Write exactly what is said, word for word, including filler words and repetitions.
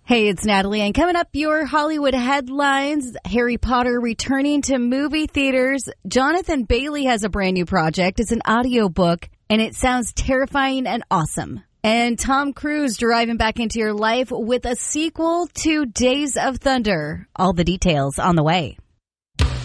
Hey, it's Natalie, and coming up, your Hollywood headlines. Harry Potter returning to movie theaters. Jonathan Bailey has a brand new project. It's an audiobook, and it sounds terrifying and awesome. And Tom Cruise driving back into your life with a sequel to Days of Thunder. All the details on the way.